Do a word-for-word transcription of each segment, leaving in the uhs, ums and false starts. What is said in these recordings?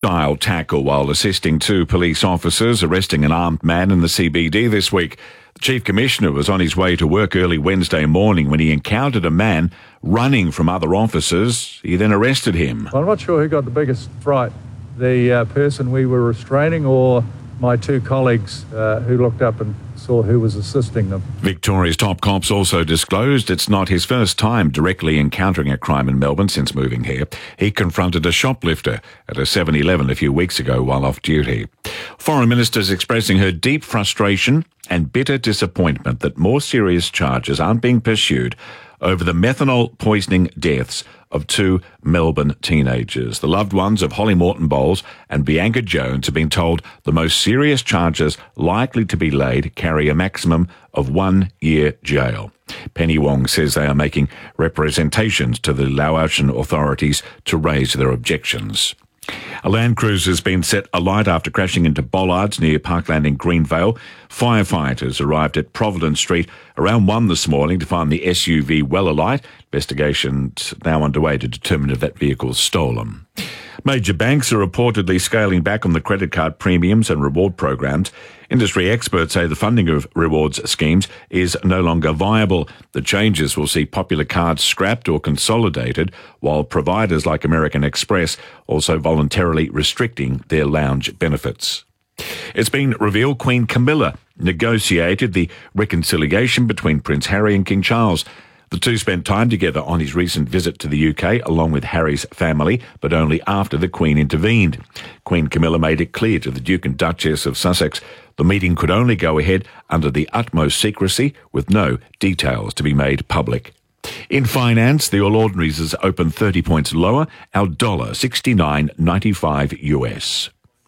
style tackle while assisting two police officers arresting an armed man in the C B D this week. The Chief Commissioner was on his way to work early Wednesday morning when he encountered a man running from other officers. He then arrested him. I'm not sure who got the biggest fright, the uh, person we were restraining or my two colleagues uh, who looked up and saw who was assisting them. Victoria's top cops also disclosed it's not his first time directly encountering a crime in Melbourne since moving here. He confronted a shoplifter at a seven eleven a few weeks ago while off duty. Foreign Minister's expressing her deep frustration and bitter disappointment that more serious charges aren't being pursued over the methanol poisoning deaths of two Melbourne teenagers. The loved ones of Holly Morton Bowles and Bianca Jones have been told the most serious charges likely to be laid carry a maximum of one year jail. Penny Wong says they are making representations to the Laotian authorities to raise their objections. A Land Cruiser has been set alight after crashing into bollards near Parkland in Greenvale. Firefighters arrived at Providence Street around one this morning to find the S U V well alight. Investigations now underway to determine if that vehicle was stolen. Major banks are reportedly scaling back on the credit card premiums and reward programs. Industry experts say the funding of rewards schemes is no longer viable. The changes will see popular cards scrapped or consolidated, while providers like American Express also voluntarily restricting their lounge benefits. It's been revealed Queen Camilla negotiated the reconciliation between Prince Harry and King Charles. The two spent time together on his recent visit to the U K, along with Harry's family, but only after the Queen intervened. Queen Camilla made it clear to the Duke and Duchess of Sussex the meeting could only go ahead under the utmost secrecy, with no details to be made public. In finance, the All Ordinaries has opened thirty points lower, our dollar sixty-nine ninety-five U S.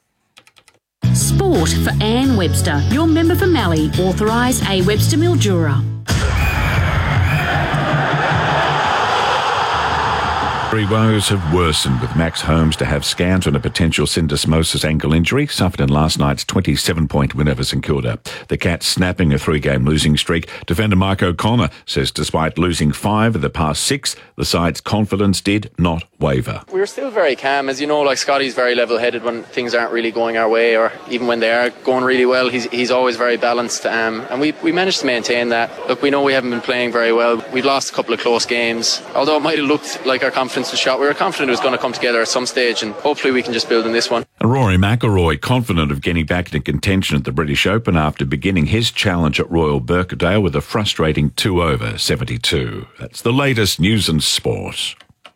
Sport for Anne Webster, your member for Mallee, authorised A Webster Mildura. Woes have worsened, with Max Holmes to have scans on a potential syndesmosis ankle injury suffered in last night's twenty-seven point win over St Kilda. The Cats snapping a three-game losing streak. Defender Mike O'Connor says despite losing five of the past six, the side's confidence did not waver. We were still very calm. As you know, like Scotty's very level-headed when things aren't really going our way, or even when they are going really well, he's he's always very balanced. Um, and we, we managed to maintain that. Look, we know we haven't been playing very well. We've lost a couple of close games. Although it might have looked like our confidence was shot, we were confident it was going to come together at some stage, and hopefully we can just build on this one. Rory McIlroy confident of getting back into contention at the British Open after beginning his challenge at Royal Birkdale with a frustrating two over seventy-two. That's the latest news and sport.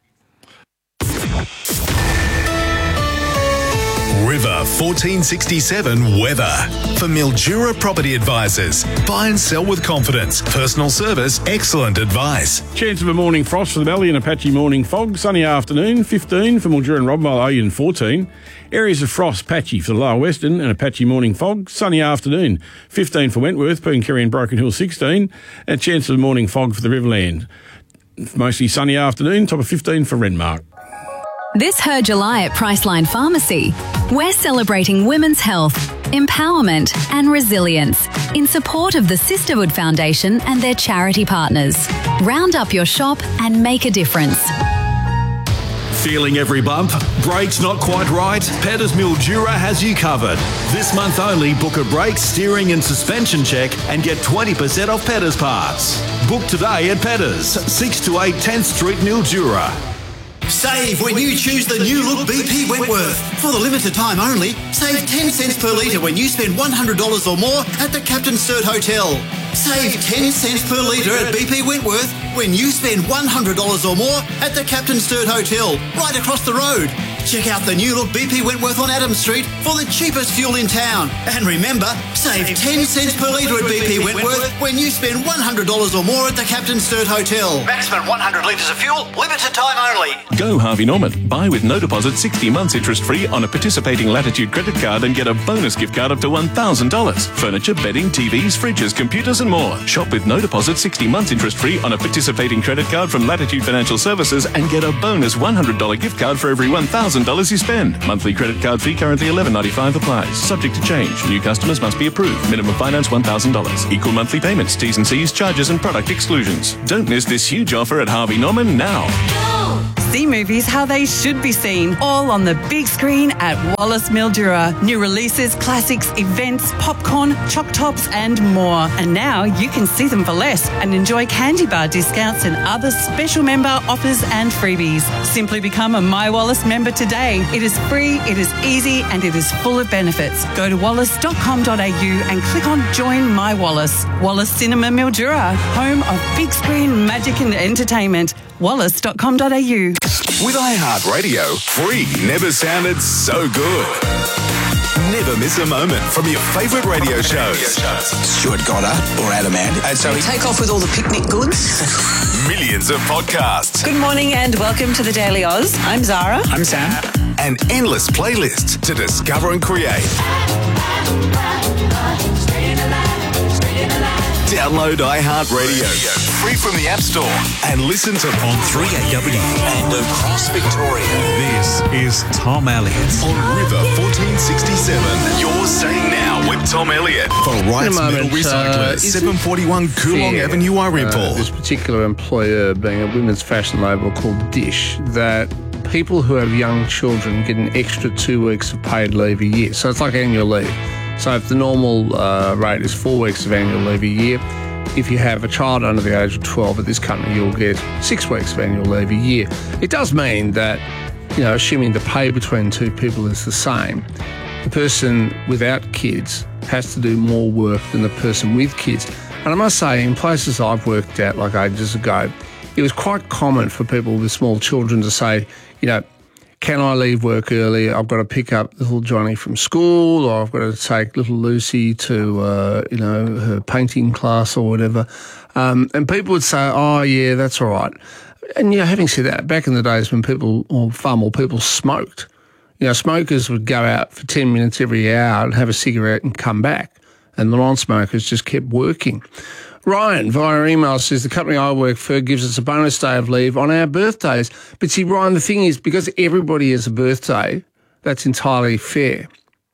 River fourteen sixty-seven weather. For Mildura Property Advisors. Buy and sell with confidence. Personal service, excellent advice. Chance of a morning frost for the Valley and a patchy morning fog. Sunny afternoon, fifteen for Mildura and Robbenvale, Oyen fourteen. Areas of frost patchy for the Lower Western and a patchy morning fog. Sunny afternoon, fifteen for Wentworth, Pooncarie and Broken Hill sixteen. And a chance of a morning fog for the Riverland. Mostly sunny afternoon, top of fifteen for Renmark. This Her July at Priceline Pharmacy. We're celebrating women's health, empowerment and resilience in support of the Sisterhood Foundation and their charity partners. Round up your shop and make a difference. Feeling every bump? Brakes not quite right? Petters Mildura has you covered. This month only, book a brake, steering and suspension check and get twenty percent off Petters parts. Book today at Petters, six to eight tenth Street, Mildura. Save when you choose the new look B P Wentworth. For the limited time only, save ten cents per litre when you spend one hundred dollars or more at the Captain Sturt Hotel. Save ten cents per litre at B P Wentworth when you spend one hundred dollars or more at the Captain Sturt Hotel, right across the road. Check out the new look B P Wentworth on Adams Street for the cheapest fuel in town. And remember, save ten cents per litre at B P Wentworth when you spend one hundred dollars or more at the Captain Sturt Hotel. Maximum one hundred litres of fuel, limited time only. Go Harvey Norman. Buy with no deposit sixty months interest free on a participating Latitude credit card and get a bonus gift card up to one thousand dollars. Furniture, bedding, T Vs, fridges, computers and more. Shop with no deposit sixty months interest free on a participating credit card from Latitude Financial Services and get a bonus one hundred dollars gift card for every one thousand dollars you spend. Monthly credit card fee currently eleven ninety-five applies. Subject to change. New customers must be approved. Minimum finance one thousand dollars. Equal monthly payments. T's and C's, charges and product exclusions. Don't miss this huge offer at Harvey Norman now. See movies how they should be seen, all on the big screen at Wallace Mildura. New releases, classics, events, popcorn, choc tops and more. And now you can see them for less and enjoy candy bar discounts and other special member offers and freebies. Simply become a My Wallace member today. It is free, it is easy and it is full of benefits. Go to wallace dot com dot a u and click on Join My Wallace. Wallace Cinema Mildura, home of big screen magic and entertainment. wallace dot com dot a u. With iHeartRadio, free never sounded so good. Never miss a moment from your favourite radio shows. Stuart Goddard or Adam Ant. And so we take off with all the picnic goods. Millions of podcasts. Good morning and welcome to the Daily Oz. I'm Zara. I'm Sam. And endless playlists to discover and create. Download iHeartRadio free from the App Store and listen to on three A W and across Victoria. This is Tom Elliott on River fourteen sixty-seven. You're saying now with Tom Elliott for Rights Metal Recyclers, uh, seven forty-one Coolong fair, Avenue, Irene. Uh, this particular employer, being a women's fashion label called Dish, that people who have young children get an extra two weeks of paid leave a year. So it's like annual leave. So if the normal uh, rate is four weeks of annual leave a year, if you have a child under the age of twelve at this company, you'll get six weeks of annual leave a year. It does mean that, you know, assuming the pay between two people is the same, the person without kids has to do more work than the person with kids. And I must say, in places I've worked at, like ages ago, it was quite common for people with small children to say, you know, can I leave work early? I've got to pick up little Johnny from school, or I've got to take little Lucy to, uh, you know, her painting class or whatever. Um, and people would say, oh, yeah, that's all right. And, you know, having said that, back in the days when people, or far more people, smoked, you know, smokers would go out for ten minutes every hour and have a cigarette and come back, and the non-smokers just kept working. Ryan, via email, says the company I work for gives us a bonus day of leave on our birthdays. But see, Ryan, the thing is, because everybody has a birthday, that's entirely fair.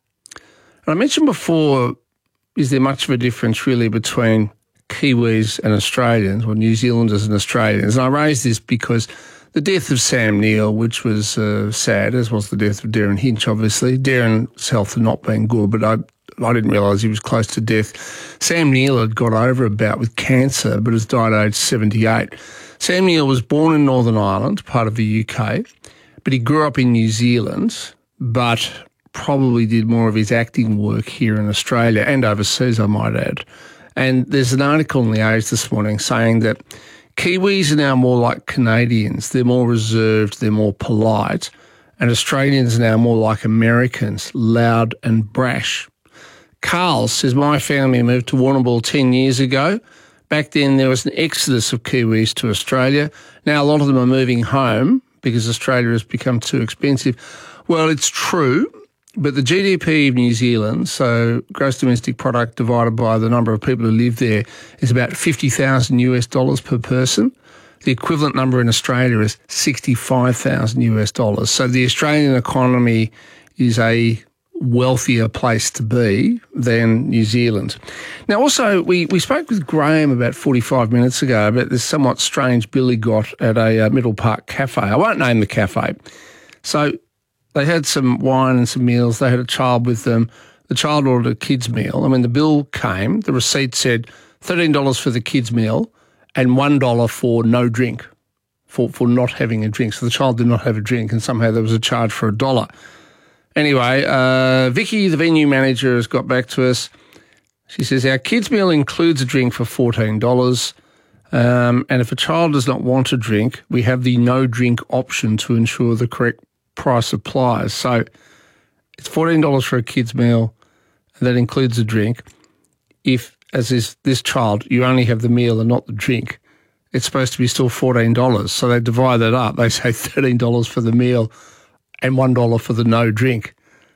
And I mentioned before, is there much of a difference really between Kiwis and Australians, or New Zealanders and Australians? And I raise this because the death of Sam Neill, which was uh, sad, as was the death of Darren Hinch, obviously. Darren's health had not been good, but I... I didn't realise he was close to death. Sam Neill had got over a bout with cancer, but has died at age seventy-eight. Sam Neill was born in Northern Ireland, part of the U K, but he grew up in New Zealand, but probably did more of his acting work here in Australia and overseas, I might add. And there's an article in The Age this morning saying that Kiwis are now more like Canadians. They're more reserved, they're more polite, and Australians are now more like Americans, loud and brash. Carl says, my family moved to Warrnambool ten years ago. Back then there was an exodus of Kiwis to Australia. Now a lot of them are moving home because Australia has become too expensive. Well, it's true, but the G D P of New Zealand, so gross domestic product divided by the number of people who live there, is about fifty thousand US dollars per person. The equivalent number in Australia is sixty-five thousand US dollars. So the Australian economy is a wealthier place to be than New Zealand. Now, also, we, we spoke with Graham about forty-five minutes ago about this somewhat strange bill he got at a uh, Middle Park cafe. I won't name the cafe. So they had some wine and some meals. They had a child with them. The child ordered a kid's meal. And when the bill came, the receipt said thirteen dollars for the kid's meal and one dollar for no drink, for, for not having a drink. So the child did not have a drink, and somehow there was a charge for a dollar. Anyway, uh, Vicky, the venue manager, has got back to us. She says, our kids' meal includes a drink for fourteen dollars, um, and if a child does not want a drink, we have the no-drink option to ensure the correct price applies. So it's fourteen dollars for a kid's meal, and that includes a drink. If, as is this child, you only have the meal and not the drink, it's supposed to be still fourteen dollars. So they divide that up. They say thirteen dollars for the meal and one dollar for the no drink.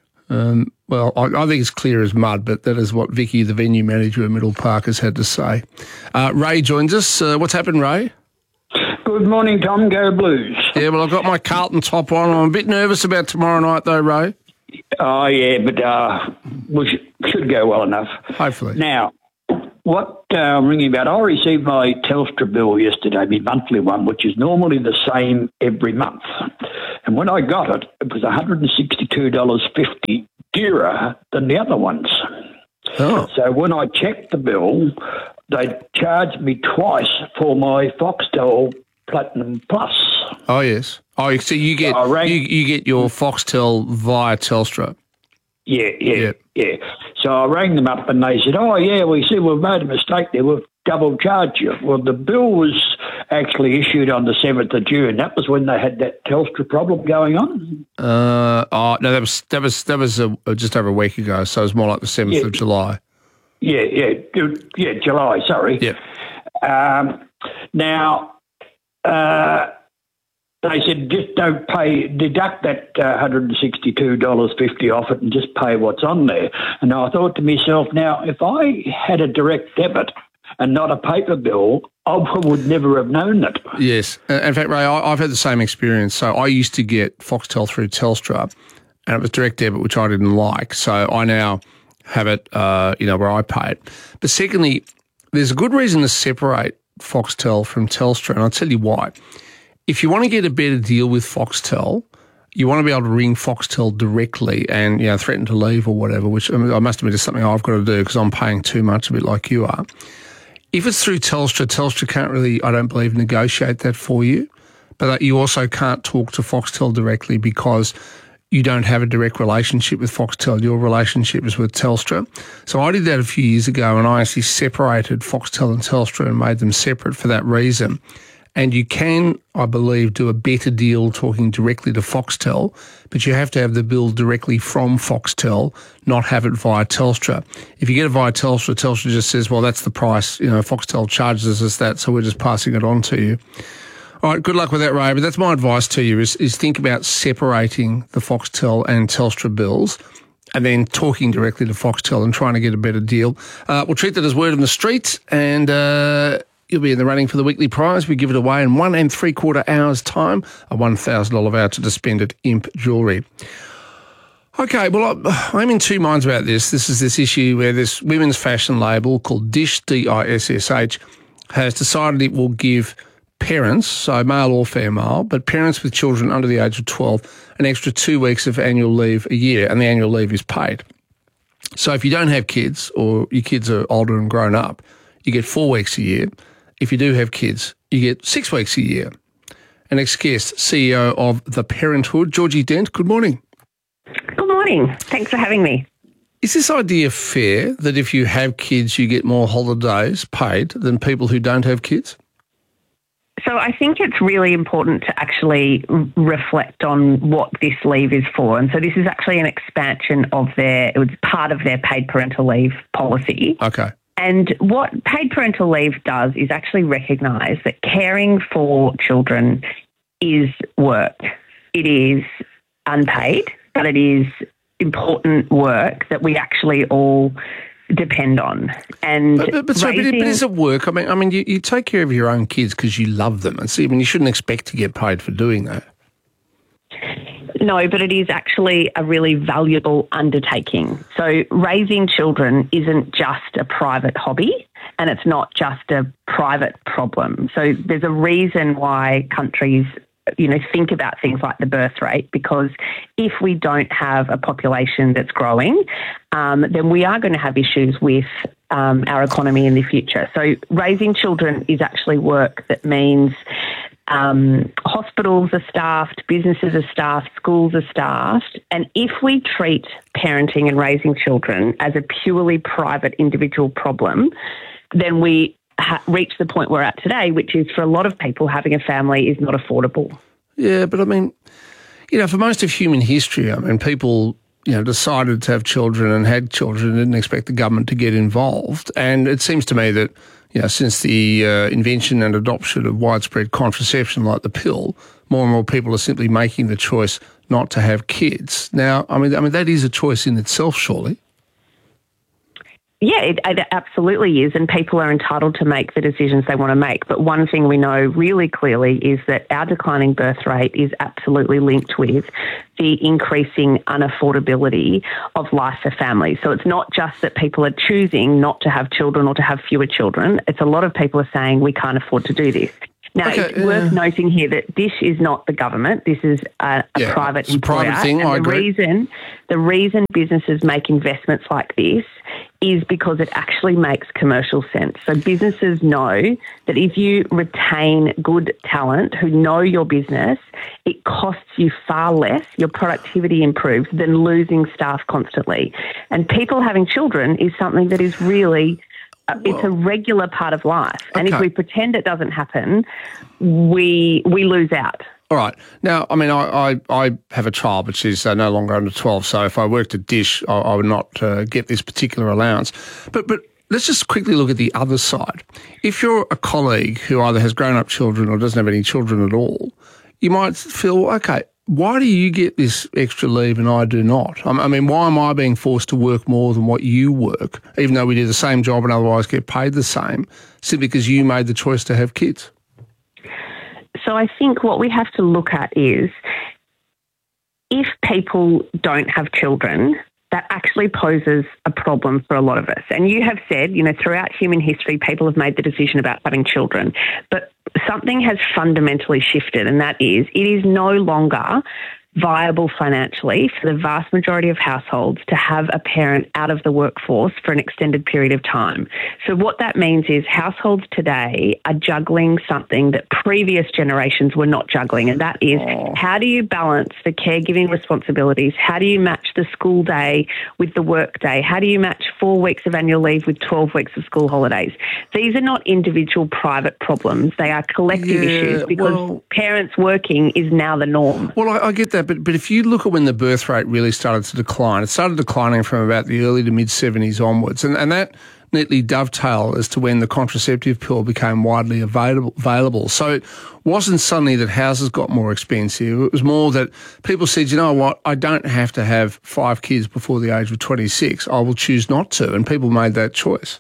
Um, well, I, I think it's clear as mud, but that is what Vicky, the venue manager at Middle Park, has had to say. Uh, Ray joins us. Uh, what's happened, Ray? Good morning, Tom. Go Blues. Yeah, well, I've got my Carlton top on. I'm a bit nervous about tomorrow night, though, Ray. Oh, yeah, but uh, we should, should go well enough. Hopefully. Now, what uh, I'm ringing about, I received my Telstra bill yesterday, my monthly one, which is normally the same every month. And when I got it, it was one hundred sixty-two dollars fifty dearer than the other ones. Oh. So when I checked the bill, they charged me twice for my Foxtel Platinum Plus. Oh, yes. Oh, so you get, so rang- you, you get your Foxtel via Telstra. Yeah, yeah, Yep. yeah. So I rang them up and they said, oh, yeah, we see we've made a mistake there. We've double charged you. Well, the bill was actually issued on the seventh of June. That was when they had that Telstra problem going on. Uh, oh, no, that was that was, that was a, just over a week ago, so it was more like the seventh Yeah. of July. Yeah, yeah, yeah, July, sorry. Yeah. Um, now, uh, they said just don't pay, deduct that uh, one hundred sixty-two dollars fifty off it and just pay what's on there. And I thought to myself, now, if I had a direct debit and not a paper bill, I would never have known that. Yes. Uh, In fact, Ray, I, I've had the same experience. So I used to get Foxtel through Telstra, and it was direct debit, which I didn't like. So I now have it, uh, you know, where I pay it. But secondly, there's a good reason to separate Foxtel from Telstra, and I'll tell you why. If you want to get a better deal with Foxtel, you want to be able to ring Foxtel directly and, you know, threaten to leave or whatever, which I, mean, I must admit is something I've got to do because I'm paying too much, a bit like you are. If it's through Telstra, Telstra can't really, I don't believe, negotiate that for you. But you also can't talk to Foxtel directly because you don't have a direct relationship with Foxtel. Your relationship is with Telstra. So I did that a few years ago and I actually separated Foxtel and Telstra and made them separate for that reason. And you can, I believe, do a better deal talking directly to Foxtel, but you have to have the bill directly from Foxtel, not have it via Telstra. If you get it via Telstra, Telstra just says, well, that's the price. You know, Foxtel charges us that, so we're just passing it on to you. All right, good luck with that, Ray. But that's my advice to you is, is think about separating the Foxtel and Telstra bills and then talking directly to Foxtel and trying to get a better deal. Uh, we'll treat that as word on the street and... Uh, You'll be in the running for the weekly prize. We give it away in one and three quarter hours' time, a one thousand dollars voucher to spend at Imp Jewellery. Okay, well, I'm in two minds about this. This is this issue where this women's fashion label called Dish, D I S S H, has decided it will give parents, so male or female, but parents with children under the age of twelve, an extra two weeks of annual leave a year, and the annual leave is paid. So if you don't have kids or your kids are older and grown up, you get four weeks a year. If you do have kids, you get six weeks a year. Our next guest, C E O of The Parenthood, Georgie Dent. Good morning. Good morning. Thanks for having me. Is this idea fair that if you have kids, you get more holidays paid than people who don't have kids? So I think it's really important to actually reflect on what this leave is for. And so this is actually an expansion of their, it was part of their paid parental leave policy. Okay. And what paid parental leave does is actually recognise that caring for children is work. It is unpaid, but it is important work that we actually all depend on. And but, but, but, sorry, raising... but, but is it work? I mean, I mean, you, you take care of your own kids because you love them, and see, I mean, you shouldn't expect to get paid for doing that. No, but it is actually a really valuable undertaking. So raising children isn't just a private hobby and it's not just a private problem. So there's a reason why countries, you know, think about things like the birth rate, because if we don't have a population that's growing, um, then we are going to have issues with um, our economy in the future. So raising children is actually work that means Um, hospitals are staffed, businesses are staffed, schools are staffed. And if we treat parenting and raising children as a purely private individual problem, then we ha- reach the point we're at today, which is for a lot of people, having a family is not affordable. Yeah, but I mean, you know, for most of human history, I mean, people, you know, decided to have children and had children and didn't expect the government to get involved. And it seems to me that, you know, since the uh, invention and adoption of widespread contraception like the pill, more and more people are simply making the choice not to have kids. Now, I mean, I mean that is a choice in itself, surely. Yeah, it, it absolutely is, and people are entitled to make the decisions they want to make. But one thing we know really clearly is that our declining birth rate is absolutely linked with the increasing unaffordability of life for families. So it's not just that people are choosing not to have children or to have fewer children. It's a lot of people are saying we can't afford to do this. Now, Okay, it's worth uh, noting here that this is not the government. This is a, a Yeah, private it's a employer. private thing, And I the agree. reason, the reason businesses make investments like this is because it actually makes commercial sense. So businesses know that if you retain good talent who know your business, it costs you far less, your productivity improves, than losing staff constantly. And people having children is something that is really... Uh, it's a regular part of life. And if Okay. we pretend it doesn't happen, we we lose out. All right. Now, I mean, I, I, I have a child, but she's uh, no longer under twelve, so if I worked at Dish, I, I would not uh, get this particular allowance. But but let's just quickly look at the other side. If you're a colleague who either has grown-up children or doesn't have any children at all, you might feel, okay, why do you get this extra leave and I do not? I I mean, why am I being forced to work more than what you work, even though we do the same job and otherwise get paid the same, simply because you made the choice to have kids? So I think what we have to look at is if people don't have children, that actually poses a problem for a lot of us. And you have said, you know, throughout human history, people have made the decision about having children. But something has fundamentally shifted, and that is it is no longer viable financially for the vast majority of households to have a parent out of the workforce for an extended period of time. So what that means is households today are juggling something that previous generations were not juggling, and that is how do you balance the caregiving responsibilities? How do you match the school day with the work day? How do you match four weeks of annual leave with twelve weeks of school holidays? These are not individual private problems. They are collective Yeah, issues because well- parents working is now the norm. Well, I, I get that, but, but if you look at when the birth rate really started to decline, it started declining from about the early to mid-seventies onwards, and, and that neatly dovetailed as to when the contraceptive pill became widely available, available. So it wasn't suddenly that houses got more expensive. It was more that people said, you know what, I don't have to have five kids before the age of twenty-six. I will choose not to, and people made that choice.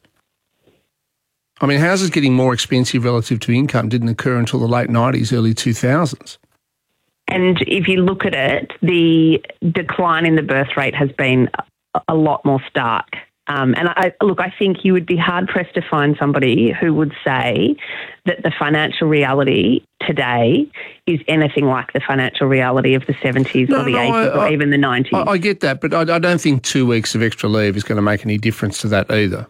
I mean, houses getting more expensive relative to income didn't occur until the late nineties, early two thousands. And if you look at it, the decline in the birth rate has been a, a lot more stark. Um, and I, look, I think you would be hard-pressed to find somebody who would say that the financial reality today is anything like the financial reality of the seventies No, or the no, eighties I- or I- even the nineties. I, I get that, but I, I don't think two weeks of extra leave is going to make any difference to that either.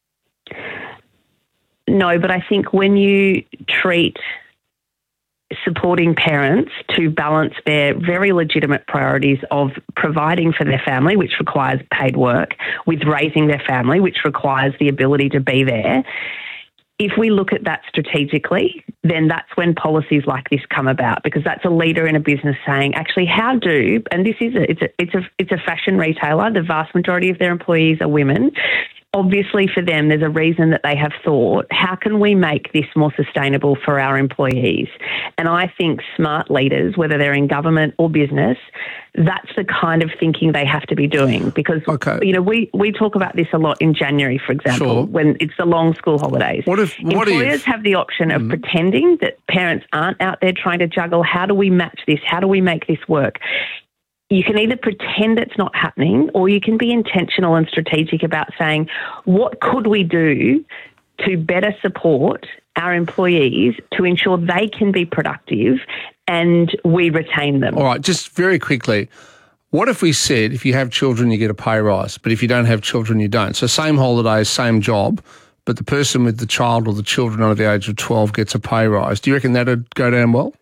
No, but I think when you treat supporting parents to balance their very legitimate priorities of providing for their family, which requires paid work, with raising their family, which requires the ability to be there, if we look at that strategically, then that's when policies like this come about, because that's a leader in a business saying, actually, how do, and this is a, it's a, it's a, it's a fashion retailer, the vast majority of their employees are women. Obviously, for them, there's a reason that they have thought, how can we make this more sustainable for our employees? And I think smart leaders, whether they're in government or business, that's the kind of thinking they have to be doing. Because, okay. you know, we, we talk about this a lot in January, for example, Sure. when it's the long school holidays. What if what Employers if, have the option of pretending that parents aren't out there trying to juggle. How do we match this? How do we make this work? You can either pretend it's not happening, or you can be intentional and strategic about saying, what could we do to better support our employees to ensure they can be productive and we retain them? All right, just very quickly, what if we said if you have children, you get a pay rise, but if you don't have children, you don't? So same holidays, same job, but the person with the child or the children under the age of twelve gets a pay rise. Do you reckon that would go down well?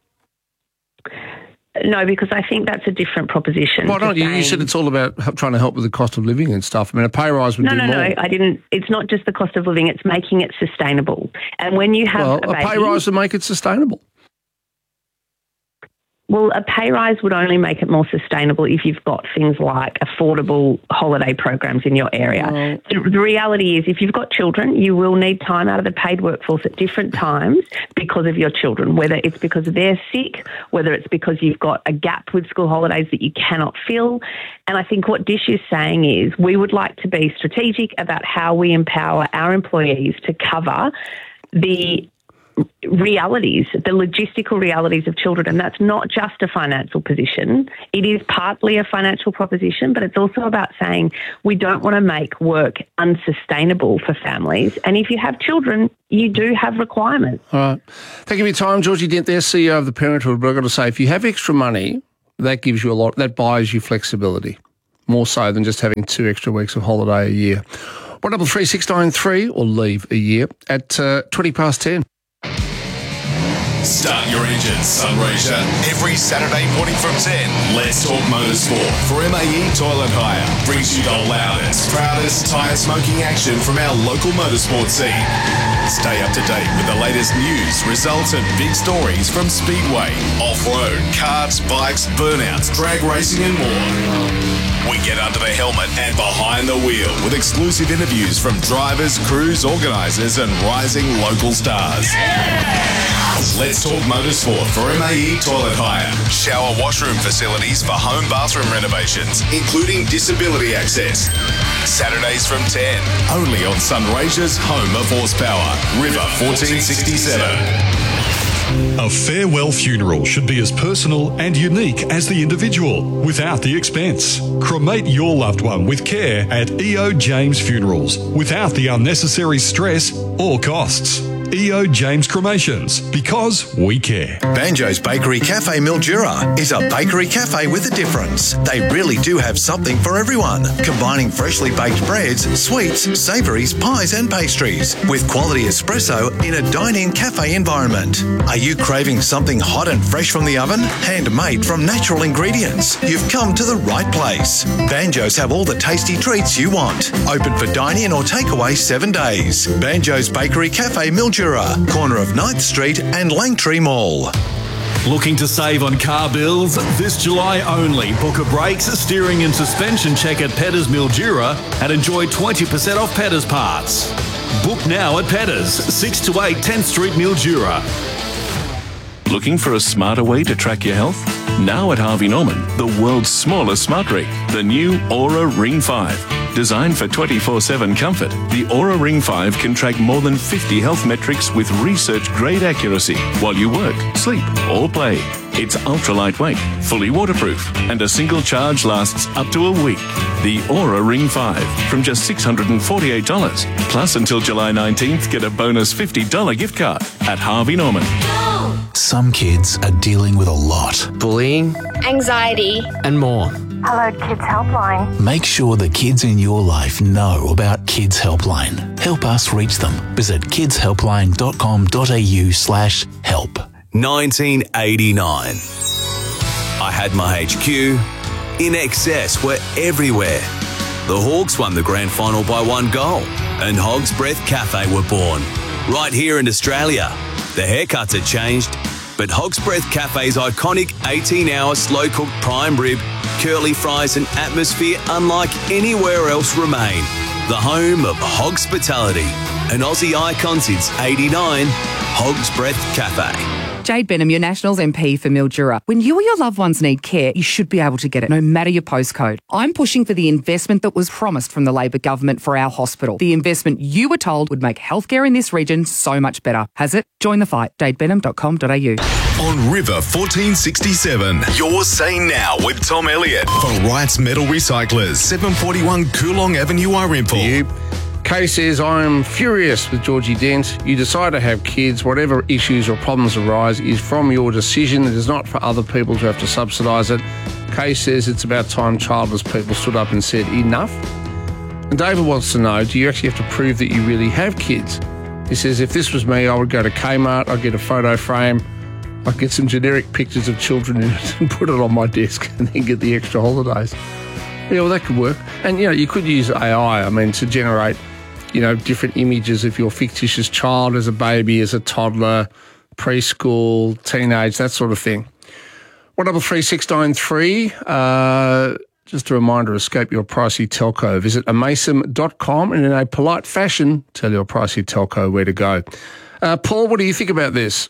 No, because I think that's a different proposition. Why not? to You, you saying- said it's all about h- trying to help with the cost of living and stuff. I mean, a pay rise would No, do no, more. no. I didn't. It's not just the cost of living. It's making it sustainable. And when you have Well, a, a baby, pay rise would make it sustainable. Well, a pay rise would only make it more sustainable if you've got things like affordable holiday programs in your area. Right. The, the reality is if you've got children, you will need time out of the paid workforce at different times because of your children, whether it's because they're sick, whether it's because you've got a gap with school holidays that you cannot fill. And I think what Dish is saying is we would like to be strategic about how we empower our employees to cover the realities, the logistical realities of children. And that's not just a financial position. It is partly a financial proposition, but it's also about saying we don't want to make work unsustainable for families. And if you have children, you do have requirements. All right. Thank you for your time, Georgie Dent there, C E O of the Parenthood. But I've got to say, if you have extra money, that gives you a lot, that buys you flexibility, more so than just having two extra weeks of holiday a year. one double three six nine three or leave a year at uh, twenty past ten. Start your engines, Sunraysia. Every Saturday morning from ten, Let's Talk Motorsport for M A E Toilet Hire. Brings you the loudest, proudest tyre smoking action from our local motorsport scene. Stay up to date with the latest news, results and big stories from Speedway, off-road, karts, bikes, burnouts, drag racing and more. We get under the helmet and behind the wheel with exclusive interviews from drivers, crews, organisers and rising local stars. Let's Talk Motorsport for M A E Toilet Hire. Shower washroom facilities for home bathroom renovations, including disability access. Saturdays from ten, only on Sunraysia's home of horsepower, River fourteen sixty-seven. A farewell funeral should be as personal and unique as the individual, without the expense. Cremate your loved one with care at E O James Funerals, without the unnecessary stress or costs. E O James Cremations, because we care. Banjo's Bakery Cafe Mildura is a bakery cafe with a difference. They really do have something for everyone, combining freshly baked breads, sweets, savouries, pies and pastries with quality espresso in a dine-in cafe environment. Are you craving something hot and fresh from the oven? Handmade from natural ingredients? You've come to the right place. Banjo's have all the tasty treats you want. Open for dine-in or takeaway seven days. Banjo's Bakery Cafe Mildura, corner of ninth Street and Langtree Mall. Looking to save on car bills? This July only, book a brakes, steering and suspension check at Petters Mildura and enjoy twenty percent off Petters parts. Book now at Petters, six to eight tenth Street Mildura. Looking for a smarter way to track your health? Now at Harvey Norman, the world's smallest smart ring, the new Aura Ring five. Designed for twenty-four seven comfort, the Aura Ring five can track more than fifty health metrics with research-grade accuracy while you work, sleep or play. It's ultra-lightweight, fully waterproof, and a single charge lasts up to a week. The Aura Ring five from just six hundred forty-eight dollars. Plus, until July nineteenth, get a bonus fifty dollars gift card at Harvey Norman. Some kids are dealing with a lot. Bullying, anxiety, and more. Hello Kids Helpline. Make sure the kids in your life know about Kids Helpline. Help us reach them. Visit kidshelpline.com.au slash help. nineteen eighty-nine. I had my H Q. In Excess were everywhere. The Hawks won the grand final by one goal, and Hog's Breath Cafe were born. Right here in Australia. The haircuts had changed, but Hog's Breath Cafe's iconic eighteen-hour slow-cooked prime rib, curly fries and atmosphere unlike anywhere else remain. The home of Hogspitality, an Aussie icon since eighty-nine, Hog's Breath Cafe. Jade Benham, your Nationals M P for Mildura. When you or your loved ones need care, you should be able to get it, no matter your postcode. I'm pushing for the investment that was promised from the Labor government for our hospital. The investment you were told would make healthcare in this region so much better. Has it? Join the fight. jade benham dot com dot a u. On River fourteen sixty-seven, you're saying now with Tom Elliott for Wrights Metal Recyclers, seven forty-one Coolong Avenue, Arimpool. Kay says, I'm furious with Georgie Dent. You decide to have kids, whatever issues or problems arise is from your decision. It is not for other people to have to subsidise it. Kay says it's about time childless people stood up and said enough. And David wants to know, do you actually have to prove that you really have kids? He says, if this was me, I would go to Kmart, I'd get a photo frame, I'd get some generic pictures of children in it and put it on my desk and then get the extra holidays. Yeah, well, that could work. And, you know, you could use A I, I mean, to generate, you know, different images of your fictitious child as a baby, as a toddler, preschool, teenage, that sort of thing. one double three six nine three. Uh, just a reminder, escape your pricey telco. Visit amasem dot com and in a polite fashion, tell your pricey telco where to go. Uh, Paul, what do you think about this?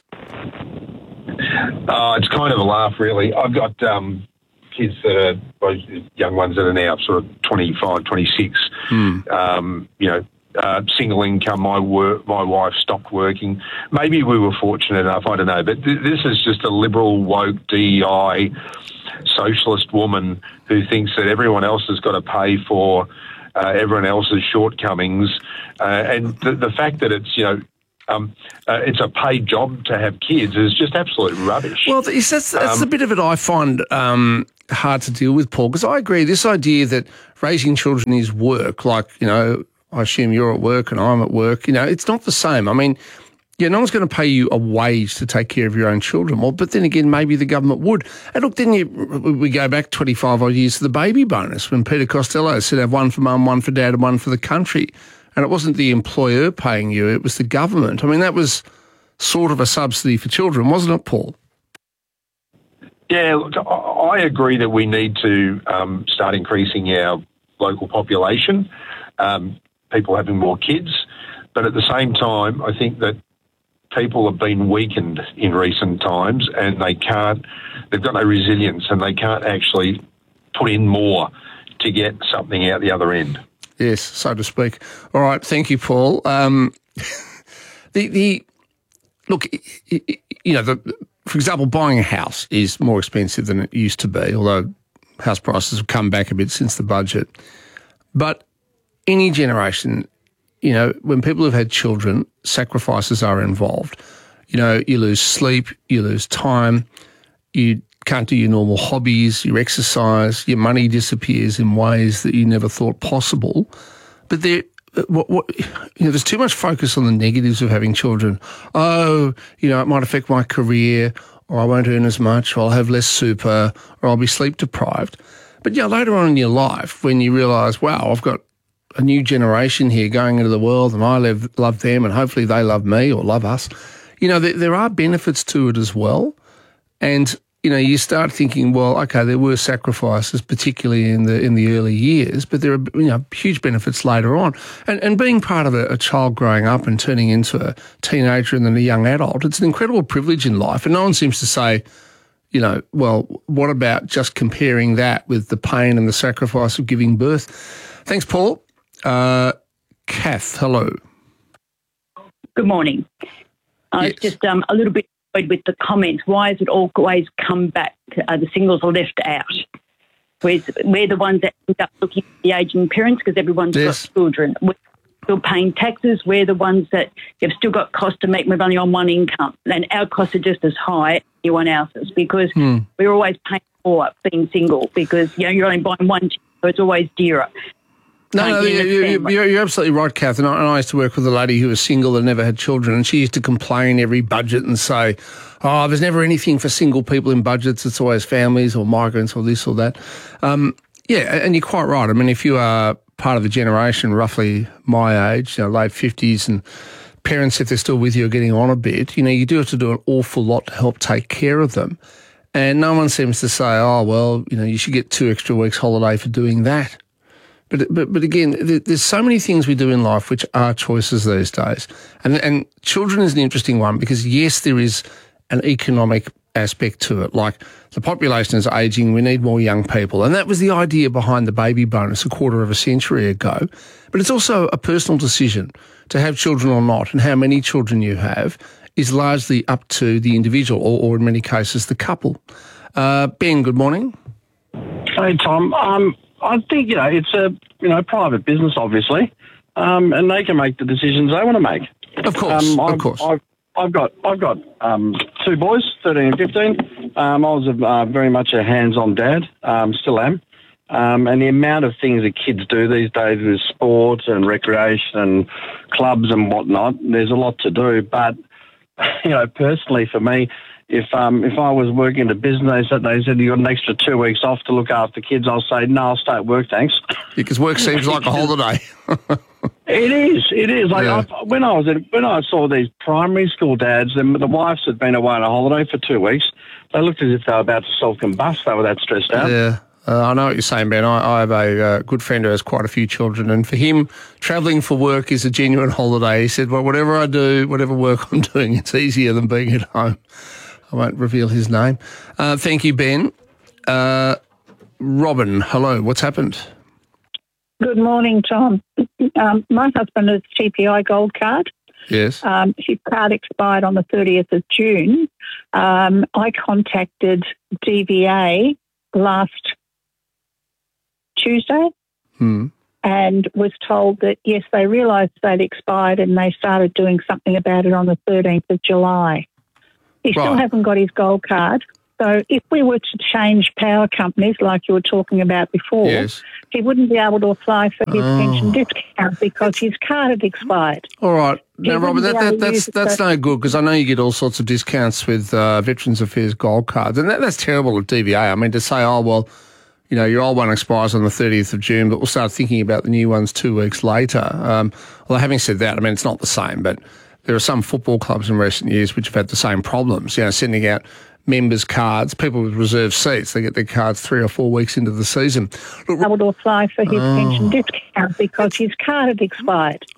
Uh, it's kind of a laugh, really. I've got um, kids that are, well, young ones that are now sort of twenty-five, twenty-six, Hmm. um, you know, uh, single income. My work, my wife stopped working. Maybe we were fortunate enough, I don't know, but th- this is just a liberal, woke, D E I, socialist woman who thinks that everyone else has got to pay for uh, everyone else's shortcomings. Uh, and the, the fact that it's, you know, Um, uh, it's a paid job to have kids is just absolute rubbish. Well, that's, that's Um, the bit of it I find um, hard to deal with, Paul, because I agree, this idea that raising children is work, like, you know, I assume you're at work and I'm at work, you know, it's not the same. I mean, yeah, no one's going to pay you a wage to take care of your own children. Well, but then again, maybe the government would. And look, then you, we go back twenty-five odd years to the baby bonus when Peter Costello said have one for mum, one for dad and one for the country. And it wasn't the employer paying you, it was the government. I mean, that was sort of a subsidy for children, wasn't it, Paul? Yeah, look, I I agree that we need to um, start increasing our local population, um, people having more kids. But at the same time, I think that people have been weakened in recent times and they can't, they've got no resilience and they can't actually put in more to get something out the other end. Yes, so to speak. All right, thank you, Paul. Um, the the look, you know, the, for example, buying a house is more expensive than it used to be, although house prices have come back a bit since the budget. But any generation, you know, when people have had children, sacrifices are involved. You know, you lose sleep, you lose time, you can't do your normal hobbies, your exercise, your money disappears in ways that you never thought possible. But there, what, what, you know, there's too much focus on the negatives of having children. Oh, you know, it might affect my career, or I won't earn as much, or I'll have less super, or I'll be sleep deprived. But yeah, later on in your life, when you realise, wow, I've got a new generation here going into the world, and I love, love them, and hopefully they love me or love us. You know, there, there are benefits to it as well, and you know, you start thinking, well, okay, there were sacrifices, particularly in the in the early years, but there are, you know, huge benefits later on. And and being part of a, a child growing up and turning into a teenager and then a young adult, it's an incredible privilege in life. And no one seems to say, you know, well, what about just comparing that with the pain and the sacrifice of giving birth? Thanks, Paul. Uh, Kath, hello. Good morning. I was just um, a little bit with the comments. Why has it always come back to uh, the singles are left out? Where's, we're the ones that end up looking at the ageing parents because everyone's yes. got children. We're still paying taxes. We're the ones that have still got costs to make with only on one income. And our costs are just as high as anyone else's because hmm. we're always paying more being single because, you know, you're only buying one, so it's always dearer. No, no, you, you, you're, you're absolutely right, Kath. And I, and I used to work with a lady who was single and never had children, and she used to complain every budget and say, oh, there's never anything for single people in budgets. It's always families or migrants or this or that. Um, yeah, and you're quite right. I mean, if you are part of the generation roughly my age, you know, late fifties, and parents, if they're still with you, are getting on a bit, you know, you do have to do an awful lot to help take care of them. And no one seems to say, oh, well, you know, you should get two extra weeks holiday for doing that. But, but but again, there's so many things we do in life which are choices these days. And, and children is an interesting one because, yes, there is an economic aspect to it. Like the population is ageing, we need more young people. And that was the idea behind the baby bonus a quarter of a century ago. But it's also a personal decision to have children or not, and how many children you have is largely up to the individual or, or in many cases, the couple. Uh, Ben, good morning. Hey, Tom. Um, I think, you know, it's a, you know, private business, obviously, um, and they can make the decisions they want to make. Of course, um, of I've, course. I've, I've got, I've got um, two boys, thirteen and fifteen. Um, I was a, uh, very much a hands-on dad, um, still am. Um, and the amount of things that kids do these days with sports and recreation and clubs and whatnot, there's a lot to do. But, you know, personally for me, If um if I was working in a business that they said you got an extra two weeks off to look after kids, I'll say no, I'll stay at work, thanks. Because work seems like a holiday. It is, it is. Like Yeah. I, when I was at, when I saw these primary school dads, the, the wives had been away on a holiday for two weeks. they looked as if they were about to self-combust. They were that stressed out. Yeah. Uh, I know what you're saying, Ben. I, I have a uh, good friend who has quite a few children, and for him, travelling for work is a genuine holiday. He said, well, whatever I do, whatever work I'm doing, it's easier than being at home. I won't reveal his name. Uh, thank you, Ben. Uh, Robin, hello. What's happened? Good morning, Tom. Um, my husband has T P I Gold Card. Yes. Um, his card expired on the thirtieth of June. Um, I contacted D V A last Tuesday Hmm. and was told that, yes, they realised they'd expired and they started doing something about it on the thirteenth of July. He still Right. hasn't got his gold card. So if we were to change power companies like you were talking about before, Yes. he wouldn't be able to apply for his Oh. pension discount because his card had expired. All right. He Now, Robert, wouldn't that, be able that, to that's use it that's for- no good because I know you get all sorts of discounts with uh, Veterans Affairs Gold Cards, and that, that's terrible at D V A. I mean, to say, oh, well, you know, your old one expires on the thirtieth of June, but we'll start thinking about the new ones two weeks later. Um, well, having said that, I mean, it's not the same, but there are some football clubs in recent years which have had the same problems, you know, sending out members' cards, people with reserved seats, they get their cards three or four weeks into the season. Look, able to apply for his Oh. pension discount because his card had expired.